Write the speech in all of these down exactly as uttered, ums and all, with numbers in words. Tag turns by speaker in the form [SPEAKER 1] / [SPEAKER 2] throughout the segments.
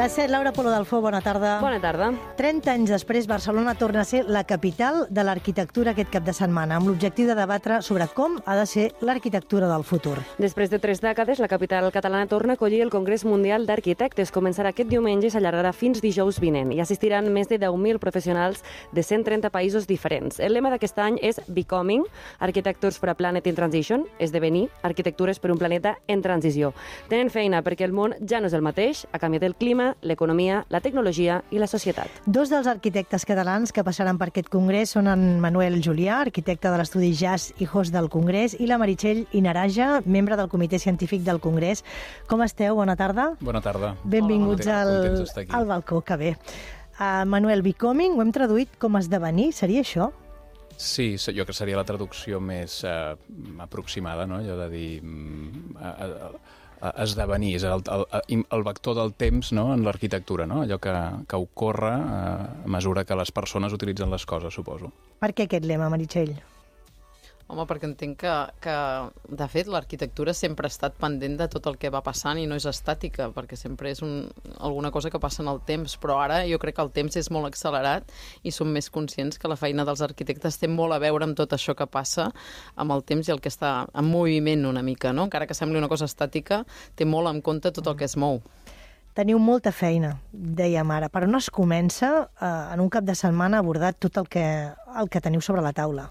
[SPEAKER 1] Les set, Laura Polo Dalfó, bona tarda.
[SPEAKER 2] Bona tarda.
[SPEAKER 1] trenta anys després, Barcelona torna a ser la capital de l'arquitectura aquest cap de setmana, amb l'objectiu de debatre sobre com ha de ser l'arquitectura del futur.
[SPEAKER 2] Després de tres dècades, la capital catalana torna a acollir el Congrés Mundial d'Arquitectes. Començarà aquest diumenge i s'allargarà fins dijous vinent. Hi assistiran més de deu mil professionals de cent trenta països diferents. El lema d'aquest any és Becoming, Architectures for a Planet in Transition, esdevenir arquitectures per un planeta en transició. Tenen feina perquè el món ja no és el mateix, ha canviat el clima, l'economia, la tecnologia i la societat.
[SPEAKER 1] Dos dels arquitectes catalans que passaran per aquest congrés són en Manuel Julià, arquitecte de l'estudi Jazz i host del congrés, i la Meritxell Inaraja, membre del comitè científic del congrés. Com esteu? Bona tarda.
[SPEAKER 3] Bona tarda.
[SPEAKER 1] Benvinguts
[SPEAKER 3] Hola,
[SPEAKER 1] al, al balcó, que bé. Uh, Manuel, Becoming, ho hem traduït com esdevenir, seria això?
[SPEAKER 3] Sí, jo crec que seria la traducció més eh, aproximada, no? Allò de dir... Eh, eh, esdevenir, és el, el, el vector del temps, no?, en l'arquitectura, no? Allò que, que ocorre a mesura que les persones utilitzen les coses, suposo.
[SPEAKER 1] Per què aquest lema, Meritxell?
[SPEAKER 4] Home, perquè entenc que, que de fet, l'arquitectura sempre ha estat pendent de tot el que va passant i no és estàtica, perquè sempre és un, alguna cosa que passa en el temps, però ara jo crec que el temps és molt accelerat i som més conscients que la feina dels arquitectes té molt a veure amb tot això que passa amb el temps i el que està en moviment una mica, no? Encara que sembli una cosa estàtica, té molt en compte tot el que es mou.
[SPEAKER 1] Teniu molta feina, dèiem ara, però no es comença eh, en un cap de setmana a abordar tot el que, el que teniu sobre la taula.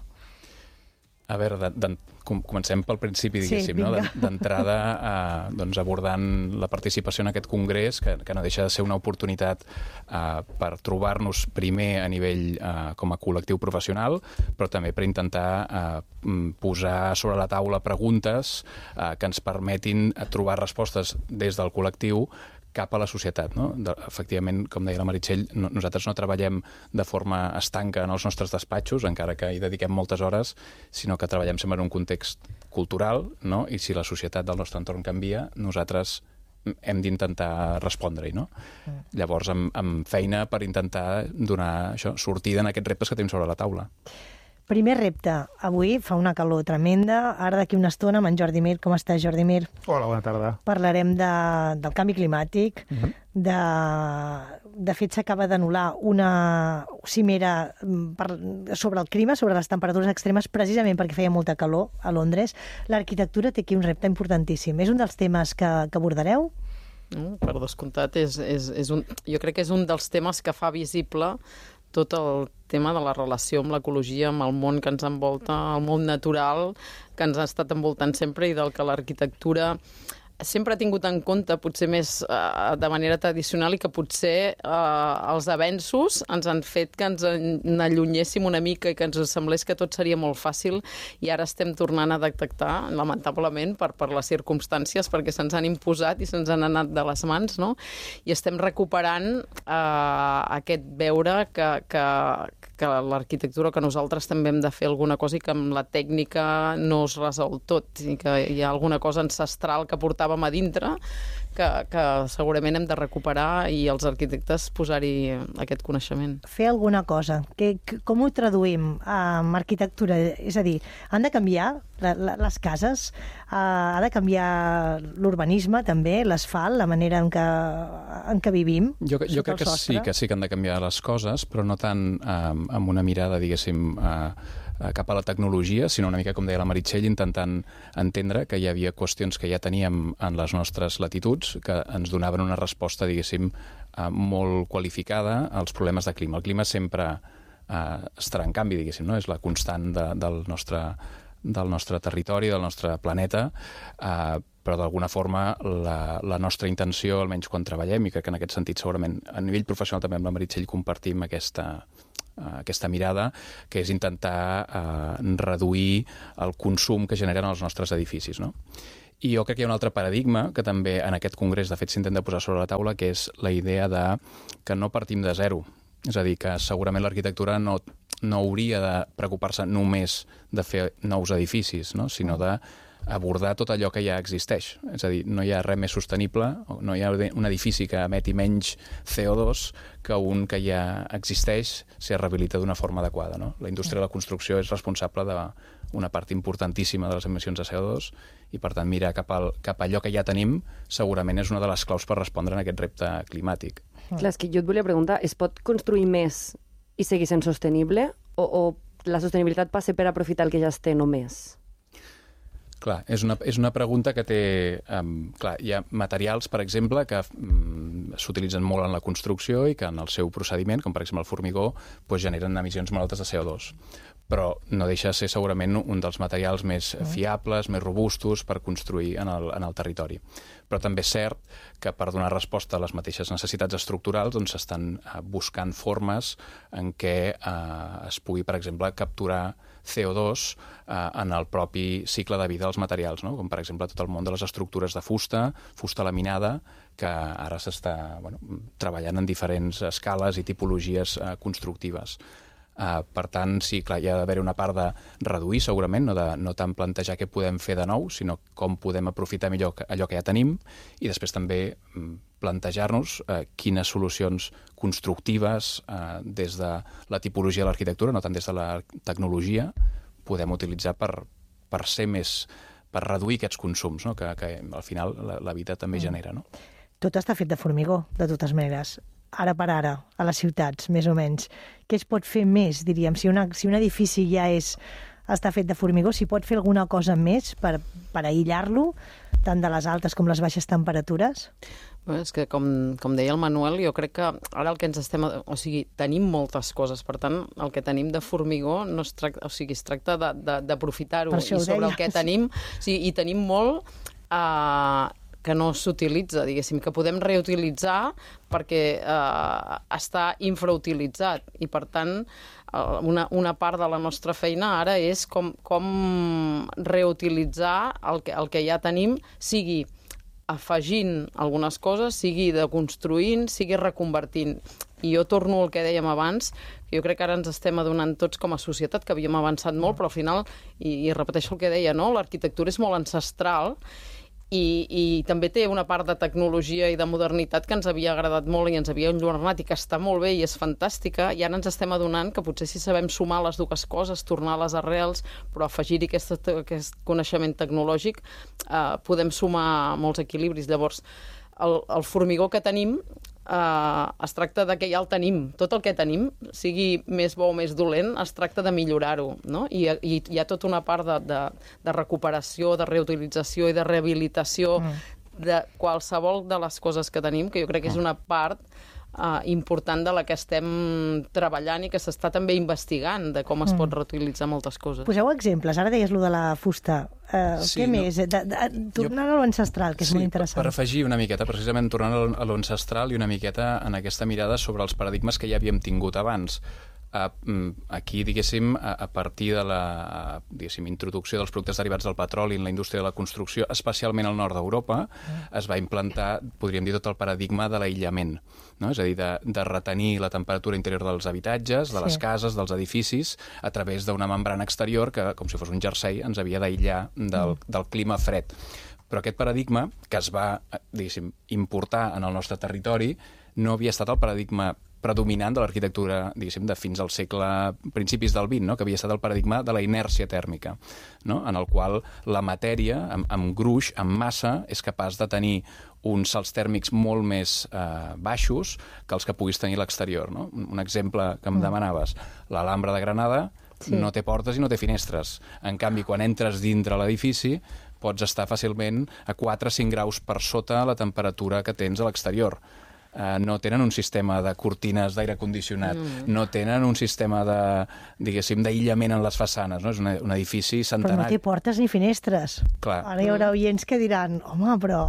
[SPEAKER 3] A veure, de, de, com, comencem pel principi, diguéssim,
[SPEAKER 1] sí,
[SPEAKER 3] no? D'entrada eh, doncs abordant la participació en aquest congrés, que, que no deixa de ser una oportunitat eh, per trobar-nos primer a nivell eh, com a col·lectiu professional, però també per intentar eh, posar sobre la taula preguntes eh, que ens permetin trobar respostes des del col·lectiu cap a la societat, no? De, efectivament, com deia la Meritxell, no, nosaltres no treballem de forma estanca en els nostres despatxos, encara que hi dediquem moltes hores, sinó que treballem sempre en un context cultural, no? I si la societat del nostre entorn canvia, nosaltres hem d'intentar respondre-hi, no? Mm. Llavors, amb, amb feina per intentar donar això, sortida en aquests reptes que tenim sobre la taula.
[SPEAKER 1] Primer repte. Avui fa una calor tremenda. Ara d'aquí una estona amb en Jordi Mir. Com estàs, Jordi Mir?
[SPEAKER 5] Hola, bona tarda.
[SPEAKER 1] Parlarem de, del canvi climàtic. Mm-hmm. de, de fet, s'acaba d'anul·lar una cimera per, sobre el clima, sobre les temperatures extremes, precisament perquè feia molta calor a Londres. L'arquitectura té aquí un repte importantíssim. És un dels temes que, que abordareu?
[SPEAKER 4] No, per descomptat, és, és, és un, jo crec que és un dels temes que fa visible tot el tema de la relació amb l'ecologia, amb el món que ens envolta, el món natural que ens ha estat envoltant sempre i del que l'arquitectura sempre ha tingut en compte, potser més eh, de manera tradicional, i que potser eh, els avenços ens han fet que ens n'allunyéssim una mica i que ens semblés que tot seria molt fàcil, i ara estem tornant a detectar, lamentablement, per, per les circumstàncies, perquè se'ns han imposat i se'ns han anat de les mans, no? I estem recuperant eh, aquest veure que, que, que l'arquitectura, que nosaltres també hem de fer alguna cosa i que amb la tècnica no es resol tot, i que hi ha alguna cosa ancestral que portava a dintre que, que segurament hem de recuperar i els arquitectes posar-hi aquest coneixement.
[SPEAKER 1] Fer alguna cosa. Que, que, com ho traduïm amb arquitectura? És a dir, han de canviar la, la, les cases? Uh, ha de canviar l'urbanisme també, l'asfalt, la manera en què, en què vivim?
[SPEAKER 3] Jo, jo crec que sí, que sí que han de canviar les coses, però no tant um, amb una mirada, diguéssim, uh, cap a la tecnologia, sinó una mica, com deia la Meritxell, intentant entendre que hi havia qüestions que ja teníem en les nostres latituds que ens donaven una resposta, diguéssim, eh, molt qualificada als problemes de clima. El clima sempre eh, estarà en canvi, diguéssim, no? És la constant de, del, nostre, del nostre territori, del nostre planeta, eh, però d'alguna forma la, la nostra intenció, almenys quan treballem, i crec que en aquest sentit segurament a nivell professional també amb la Meritxell compartim aquesta aquesta mirada, que és intentar eh, reduir el consum que generen els nostres edificis, no? I jo crec que hi ha un altre paradigma que també en aquest congrés de fet s'intenta posar sobre la taula, que és la idea de que no partim de zero. És a dir, que segurament l'arquitectura no, no hauria de preocupar-se només de fer nous edificis, no? Sinó de abordar tot allò que ja existeix. És a dir, no hi ha res més sostenible, no hi ha un edifici que emeti menys C O dos que un que ja existeix si es rehabilita d'una forma adequada. No? La indústria de la construcció és responsable d'una part importantíssima de les emissions de C O dos i, per tant, mirar cap, al, cap a allò que ja tenim segurament és una de les claus per respondre en aquest repte climàtic.
[SPEAKER 2] Clar, és que jo et volia preguntar, es pot construir més i seguir sent sostenible o, o la sostenibilitat passa per aprofitar el que ja es té només?
[SPEAKER 3] Clar, és una, és una pregunta que té... Um, clar, hi ha materials, per exemple, que um, s'utilitzen molt en la construcció i que en el seu procediment, com per exemple el formigó, pues, generen emissions molt altes de C O dos. Però no deixa de ser segurament un dels materials més fiables, més robustos per construir en el, en el territori. Però també és cert que per donar resposta a les mateixes necessitats estructurals doncs s'estan uh, buscant formes en què uh, es pugui, per exemple, capturar C O dos eh, en el propi cicle de vida dels materials, no? Com per exemple tot el món de les estructures de fusta, fusta laminada, que ara s'està bueno, treballant en diferents escales i tipologies eh, constructives. Uh, per tant, sí, clar, hi ha d'haver una part de reduir, segurament, no, de, no tant plantejar què podem fer de nou, sinó com podem aprofitar millor allò que ja tenim, i després també plantejar-nos uh, quines solucions constructives uh, des de la tipologia de l'arquitectura, no tant des de la tecnologia, podem utilitzar per, per ser més, per reduir aquests consums, no? que, que al final la, la vida també mm. genera. No?
[SPEAKER 1] Tot està fet de formigó, de totes maneres. Ara per ara, a les ciutats, més o menys. Què es pot fer més, diríem? Si, una, si un edifici ja és, està fet de formigó, s'hi pot fer alguna cosa més per, per aïllar-lo, tant de les altes com les baixes temperatures?
[SPEAKER 4] Bé, és que, com, com deia el Manuel, jo crec que ara el que ens estem... O sigui, tenim moltes coses, per tant, el que tenim de formigó no es tracta, o sigui, es tracta d'aprofitar-ho. I sobre el que tenim... O sigui, i tenim molt... Eh, que no s'utilitza, diguéssim, que podem reutilitzar perquè eh, està infrautilitzat. I, per tant, una, una part de la nostra feina ara és com, com reutilitzar el que, el que ja tenim, sigui afegint algunes coses, sigui deconstruint, sigui reconvertint. I jo torno al que dèiem abans, que jo crec que ara ens estem adonant tots com a societat que havíem avançat molt, però al final, i, i repeteixo el que deia, no? L'arquitectura és molt ancestral I, i també té una part de tecnologia i de modernitat que ens havia agradat molt i ens havia enlluernat i que està molt bé i és fantàstica, i ara ens estem adonant que potser si sabem sumar les dues coses, tornar a les arrels, però afegir-hi aquest, aquest coneixement tecnològic, eh, podem sumar molts equilibris. Llavors, el, el formigó que tenim Uh, es tracta de que ja el tenim. Tot el que tenim, sigui més bo o més dolent, es tracta de millorar-ho, no? I, i hi ha tota una part de, de, de recuperació, de reutilització i de rehabilitació mm. de qualsevol de les coses que tenim, que jo crec que és una part Uh, important de la que estem treballant i que s'està també investigant de com es mm. pot reutilitzar moltes coses.
[SPEAKER 1] Poseu exemples. Ara deies lo de la fusta. Uh, sí, què no? més? De, de, tornant jo... a l'ancestral, que és
[SPEAKER 3] sí,
[SPEAKER 1] molt interessant.
[SPEAKER 3] Per afegir una miqueta, precisament tornant a l'ancestral i una miqueta en aquesta mirada sobre els paradigmes que ja havíem tingut abans. Uh, aquí, diguéssim, a, a partir de la diguéssim, introducció dels productes derivats del petroli en la indústria de la construcció, especialment al nord d'Europa, mm. es va implantar, podríem dir, tot el paradigma de l'aïllament, no? És a dir, de, de retenir la temperatura interior dels habitatges, de les sí. cases, dels edificis, a través d'una membrana exterior que, com si fos un jersei, ens havia d'aïllar del, mm. del clima fred. Però aquest paradigma, que es va, diguéssim, importar en el nostre territori, no havia estat el paradigma predominant de l'arquitectura, diguéssim, de fins al segle principis del vint, no? Que havia estat el paradigma de la inèrcia tèrmica, no? En el qual la matèria, amb, amb gruix, amb massa, és capaç de tenir uns salts tèrmics molt més eh, baixos que els que puguis tenir a l'exterior, no? Un exemple que em demanaves, l'Alhambra de Granada sí. no té portes i no té finestres. En canvi, quan entres dintre l'edifici, pots estar fàcilment a quatre o cinc graus per sota la temperatura que tens a l'exterior. Uh, no tenen un sistema de cortines d'aire condicionat, mm. no tenen un sistema de, diguéssim, d'aïllament en les façanes, no? És un, un edifici centenari. Però
[SPEAKER 1] no té portes ni finestres.
[SPEAKER 3] Clar.
[SPEAKER 1] Ara hi haurà oients que diran, home, però...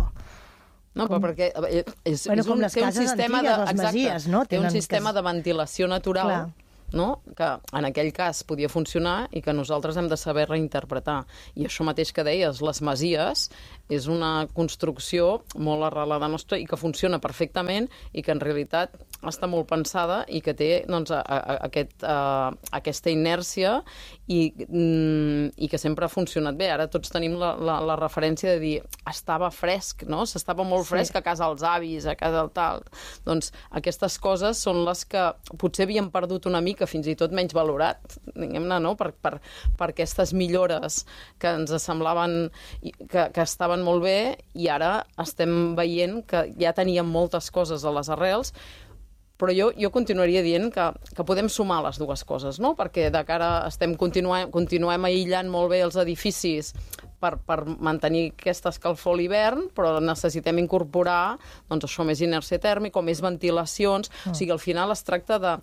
[SPEAKER 4] No, però perquè és,
[SPEAKER 1] bueno,
[SPEAKER 4] és un,
[SPEAKER 1] les
[SPEAKER 4] té un
[SPEAKER 1] cases
[SPEAKER 4] sistema
[SPEAKER 1] antigues,
[SPEAKER 4] de,
[SPEAKER 1] les
[SPEAKER 4] exacte,
[SPEAKER 1] masies, no?
[SPEAKER 4] Té un
[SPEAKER 1] Tenen
[SPEAKER 4] sistema
[SPEAKER 1] que...
[SPEAKER 4] de ventilació natural, clar. No? Que en aquell cas podia funcionar i que nosaltres hem de saber reinterpretar. I això mateix que deies, les masies, és una construcció molt arrelada nostra i que funciona perfectament i que en realitat està molt pensada i que té doncs, a, a, aquest, a, aquesta inèrcia i, mm, i que sempre ha funcionat bé. Ara tots tenim la, la, la referència de dir estava fresc, no? S'estava molt fresc sí. a casa dels avis, a casa del tal. Doncs aquestes coses són les que potser havíem perdut una mica, fins i tot menys valorat, diguem-ne, no? Per, per, per aquestes millores que ens semblaven que, que estaven molt bé i ara estem veient que ja teníem moltes coses a les arrels, però jo, jo continuaria dient que, que podem sumar les dues coses, no? Perquè de cara estem continuem, continuem aïllant molt bé els edificis per, per mantenir aquesta escalfor a l'hivern, però necessitem incorporar doncs, això, més inèrcia tèrmica o més ventilacions. Mm. O sigui, al final es tracta de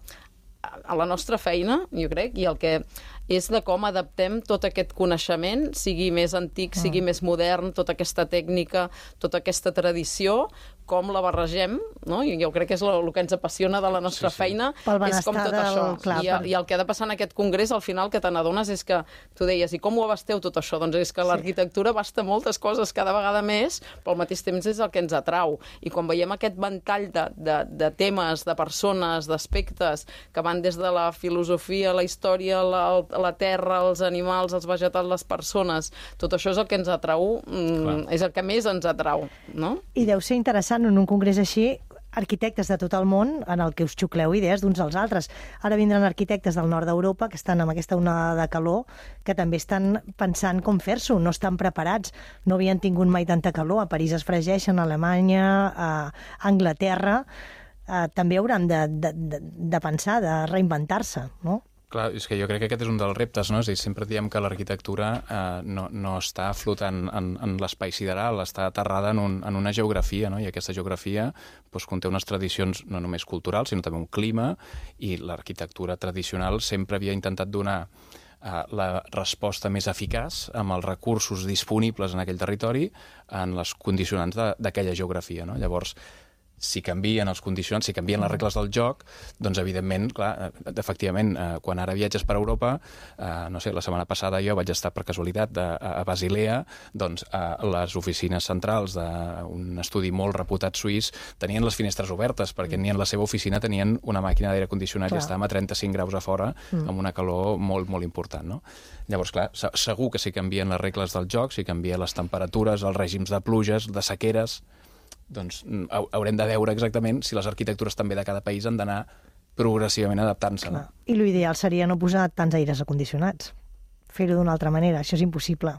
[SPEAKER 4] a la nostra feina, jo crec, i el que és de com adaptem tot aquest coneixement, sigui més antic, sigui mm. més modern, tota aquesta tècnica, tota aquesta tradició, com la barregem, no? I jo crec que és el que ens apassiona de la nostra sí, sí. feina, és com tot això. Del... Clar, I, per... I el que ha de passar en aquest congrés, al final, que te n'adones és que, tu deies, i com ho abasteu tot això? Doncs és que l'arquitectura abasta moltes coses cada vegada més, però al mateix temps és el que ens atrau. I quan veiem aquest ventall de, de, de temes, de persones, d'aspectes, que van des de la filosofia, la història, la, la terra, els animals, els vegetals, les persones, tot això és el que ens atrau, mm, és el que més ens atrau, no?
[SPEAKER 1] I deu ser interessant en un congrés així, arquitectes de tot el món en el que us xucleu idees d'uns als altres. Ara vindran arquitectes del nord d'Europa que estan amb aquesta onada de calor, que també estan pensant com fer-s'ho, no estan preparats, no havien tingut mai tanta calor. A París es fregeixen, a Alemanya, a Anglaterra, eh, també hauran de, de, de, de pensar, de reinventar-se, no?
[SPEAKER 3] Clar, és que jo crec que aquest és un dels reptes, no? És a dir, sempre diem que l'arquitectura eh, no, no està flotant en, en l'espai sideral, està aterrada en, un, en una geografia, no? I aquesta geografia doncs, conté unes tradicions no només culturals, sinó també un clima, i l'arquitectura tradicional sempre havia intentat donar eh, la resposta més eficaç amb els recursos disponibles en aquell territori en les condicionants d'aquella geografia, no? Llavors, si canvien els condicionants, si canvien les regles del joc, doncs, evidentment, clar, efectivament, eh, quan ara viatges per Europa, eh, no sé, la setmana passada jo vaig estar per casualitat de, a, a Basilea, doncs, a les oficines centrals d'un estudi molt reputat suís tenien les finestres obertes, perquè ni en la seva oficina tenien una màquina d'aire condicionat i estàvem a trenta-cinc graus a fora, mm. amb una calor molt, molt important, no? Llavors, clar, segur que si canvien les regles del joc, si canvien les temperatures, els règims de pluges, de sequeres, doncs haurem de veure exactament si les arquitectures també de cada país han d'anar progressivament adaptant-se. No?
[SPEAKER 1] I l'ideal seria no posar tants aires acondicionats. Fer-ho d'una altra manera. Això és impossible.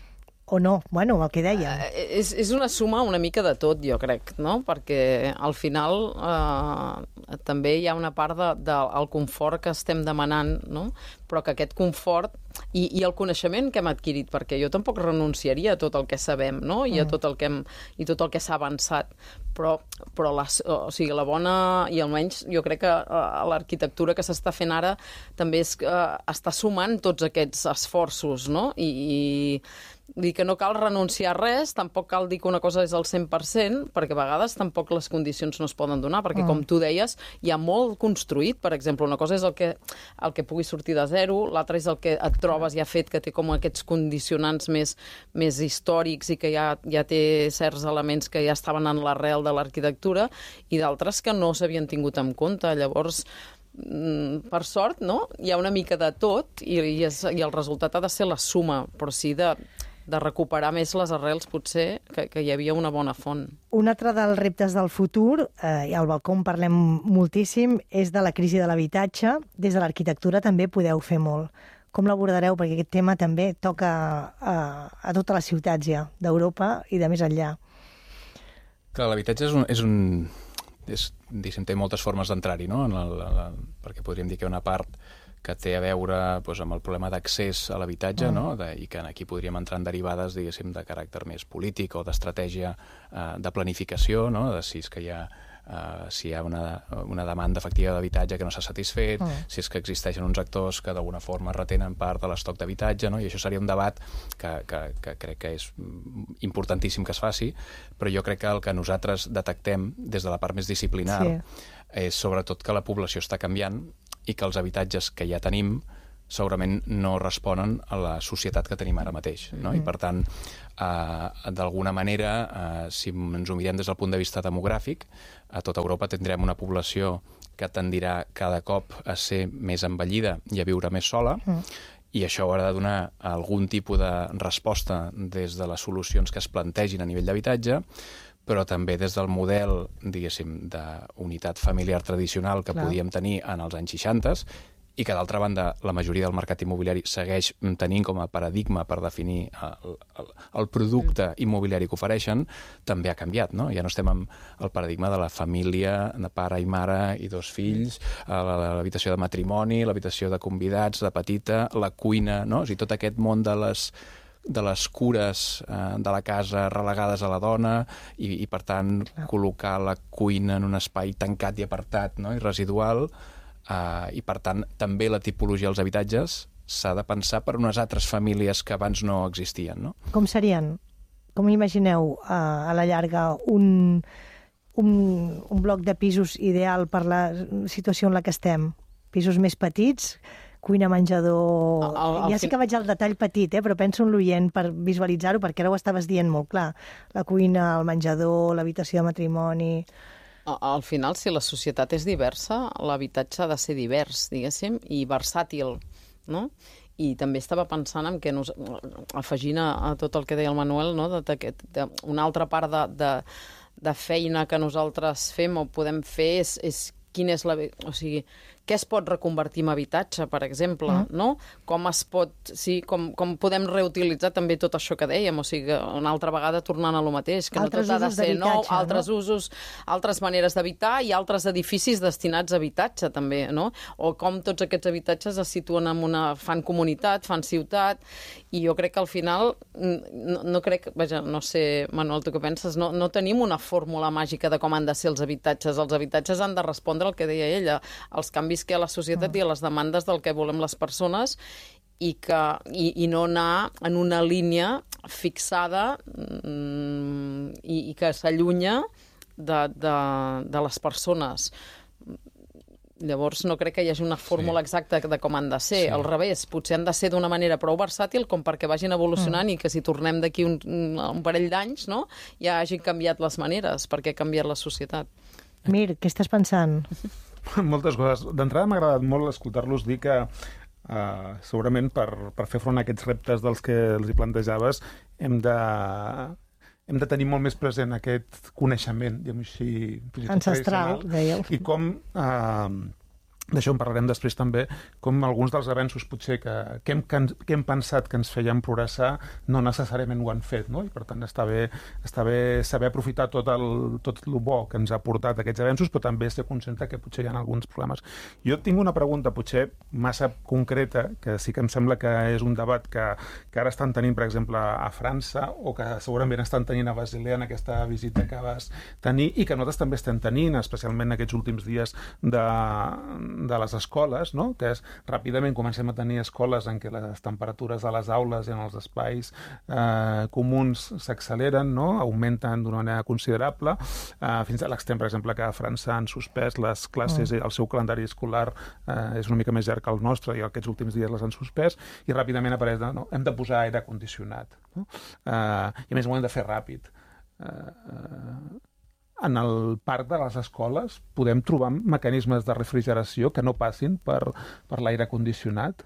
[SPEAKER 1] O no, bueno, el que dèiem.
[SPEAKER 4] Uh, és, és una suma una mica de tot, jo crec, no? Perquè al final uh, també hi ha una part del de, de, confort que estem demanant, no? Però que aquest confort i, i el coneixement que hem adquirit, perquè jo tampoc renunciaria a tot el que sabem, no? I a tot el que hem, i tot el que s'ha avançat. Però, però la, o sigui, la bona, i almenys jo crec que uh, l'arquitectura que s'està fent ara també és, uh, està sumant tots aquests esforços, no? I, i dir que no cal renunciar a res, tampoc cal dir que una cosa és al cent per cent, perquè a vegades tampoc les condicions no es poden donar, perquè, com tu deies, hi ha molt construït. Per exemple, una cosa és el que, el que pugui sortir de zero, l'altra és el que et trobes ja fet, que té com aquests condicionants més, més històrics i que ja, ja té certs elements que ja estaven en l'arrel de l'arquitectura, i d'altres que no s'havien tingut en compte. Llavors, per sort, no? Hi ha una mica de tot, i, i, és, i el resultat ha de ser la suma, però sí de... de recuperar més les arrels, potser, que, que hi havia una bona font.
[SPEAKER 1] Un altre dels reptes del futur, eh, i al balcó en parlem moltíssim, és de la crisi de l'habitatge. Des de l'arquitectura també podeu fer molt. Com l'abordareu? Perquè aquest tema també toca a, a totes les ciutats ja, d'Europa i de més enllà.
[SPEAKER 3] Clar, l'habitatge és un... És un... És, diguéssim, té moltes formes d'entrar-hi, no? En el, el, perquè podríem dir que hi ha una part que té a veure doncs, amb el problema d'accés a l'habitatge, mm. no? de, i que aquí podríem entrar en derivades, diguéssim, de caràcter més polític o d'estratègia eh, de planificació, no? De si és que hi ha, eh, si hi ha una, una demanda efectiva d'habitatge que no s'ha satisfet, mm. si és que existeixen uns actors que d'alguna forma retenen part de l'estoc d'habitatge, no? I això seria un debat que, que, que crec que és importantíssim que es faci, però jo crec que el que nosaltres detectem des de la part més disciplinal sí. és sobretot que la població està canviant i que els habitatges que ja tenim segurament no responen a la societat que tenim ara mateix, no? I per tant, eh, d'alguna manera, eh, si ens ho mirem des del punt de vista demogràfic, a tota Europa tindrem una població que tendirà cada cop a ser més envellida i a viure més sola, mm. i això haurà de donar algun tipus de resposta des de les solucions que es plantegin a nivell d'habitatge, però també des del model, diguéssim, d'unitat familiar tradicional que Clar. podíem tenir en els anys seixanta, i que, d'altra banda, la majoria del mercat immobiliari segueix tenint com a paradigma per definir el, el, el producte immobiliari que ofereixen, també ha canviat, no? Ja no estem amb el paradigma de la família, de pare i mare i dos fills, l'habitació de matrimoni, l'habitació de convidats, de petita, la cuina, no? O sigui, tot aquest món de les de les cures eh, de la casa relegades a la dona i, i per tant, col·locar la cuina en un espai tancat i apartat, no? I residual, Uh, i per tant també la tipologia dels habitatges s'ha de pensar per unes altres famílies que abans no existien, no?
[SPEAKER 1] Com serien? Com imagineu uh, a la llarga un, un, un bloc de pisos ideal per la situació en la que estem? Pisos més petits, cuina, menjador... Al, al, ja sé que vaig al detall petit, eh, però penso en l'oient per visualitzar-ho, perquè ara ho estaves dient molt clar. La cuina, el menjador, l'habitació de matrimoni...
[SPEAKER 4] Al final, si la societat és diversa, l'habitatge ha de ser divers, diguéssim, i versàtil, no? I també estava pensant en que, nos, afegint a, a tot el que deia el Manuel, no? de, de, de, una altra part de, de, de feina que nosaltres fem o podem fer és, és quin és la... O sigui, què es pot reconvertir en habitatge, per exemple, mm. no? Com es pot... Sí, com, com podem reutilitzar també tot això que dèiem, o sigui, una altra vegada tornant a lo mateix, que altres no tot ha de ser nou, altres no? usos, altres maneres d'habitar i altres edificis destinats a habitatge, també, no? O com tots aquests habitatges es situen en una... fan comunitat, fan ciutat, i jo crec que al final, no, no crec... Vaja, no sé, Manuel, tu què penses? No, no tenim una fórmula màgica de com han de ser els habitatges. Els habitatges han de respondre al que deia ella, als canvis que a la societat i a les demandes del que volem les persones i, que, i, i no anar en una línia fixada mm, i, i que s'allunya de, de, de les persones. Llavors no crec que hi hagi una fórmula sí. exacta de com han de ser. Sí. Al revés, potser han de ser d'una manera prou versàtil com perquè vagin evolucionant mm. i que si tornem d'aquí un, un parell d'anys, no, ja hagin canviat les maneres perquè ha canviat la societat.
[SPEAKER 1] Mir, què estàs pensant?
[SPEAKER 5] Moltes coses. D'entrada m'ha agradat molt escoltar-los dir que uh, segurament per, per fer front a aquests reptes dels que els hi plantejaves hem de, hem de tenir molt més present aquest coneixement, diguem així,
[SPEAKER 1] ancestral, dèieu.
[SPEAKER 5] I com... Uh, d'això en parlarem després també, com alguns dels avenços potser que, que, hem, que hem pensat que ens feien progressar no necessàriament ho han fet, no? I per tant està bé, està bé saber aprofitar tot el, tot el bo que ens ha portat aquests avenços, però també ser conscient que potser hi ha alguns problemes. Jo tinc una pregunta potser massa concreta, que sí que em sembla que és un debat que, que ara estan tenint, per exemple, a França, o que segurament estan tenint a Basilea en aquesta visita que vas tenir, i que nosaltres també estem tenint, especialment aquests últims dies de de les escoles, no? Que és, ràpidament comencem a tenir escoles en què les temperatures de les aules i en els espais eh, comuns s'acceleren, no? Augmenten d'una manera considerable, eh, fins a l'extrem, per exemple, que a França han suspès les classes, mm. el seu calendari escolar eh, és una mica més llarg que el nostre i aquests últims dies les han suspès, i ràpidament apareix, no? Hem de posar aire condicionat, no? Eh, i a més ho hem de fer ràpid. Eh, eh, en el parc de les escoles podem trobar mecanismes de refrigeració que no passin per, per l'aire condicionat?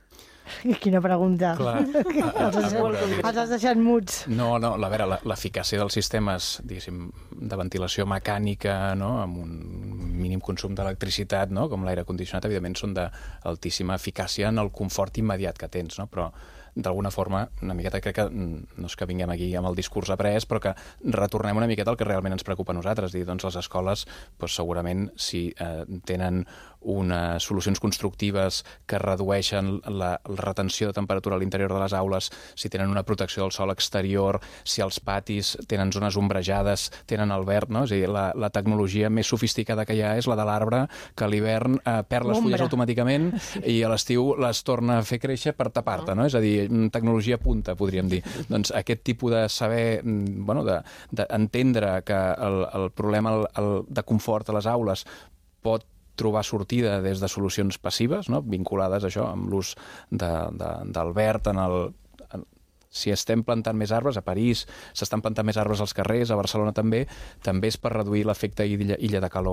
[SPEAKER 1] Quina pregunta. Clar. els, has, els has deixat muts.
[SPEAKER 3] No, no, a veure, l'eficàcia dels sistemes, diguéssim, de ventilació mecànica, no?, amb un mínim consum d'electricitat, no?, com l'aire condicionat, evidentment són d'altíssima eficàcia en el confort immediat que tens, no?, però d'alguna forma, una miqueta crec que no és que vinguem aquí amb el discurs après, però que retornem una miqueta al que realment ens preocupa a nosaltres. Dir, doncs les escoles, doncs, segurament, si eh, tenen unes solucions constructives que redueixen la, la retenció de temperatura a l'interior de les aules, si tenen una protecció del sòl exterior, si els patis tenen zones ombrejades, tenen el verd, no? És a dir, la, la tecnologia més sofisticada que hi ha és la de l'arbre, que a l'hivern eh, perd les fulles automàticament i a l'estiu les torna a fer créixer per tapar-te, no? És a dir, tecnologia punta, podríem dir. Doncs aquest tipus de saber, bueno, d'entendre que el, el problema el, el, de confort a les aules pot trobar sortida des de solucions passives, no? Vinculades a això, amb l'ús de, de, del verd en el... En, si estem plantant més arbres, a París s'estan plantant més arbres als carrers, a Barcelona també, també és per reduir l'efecte illa, illa de calor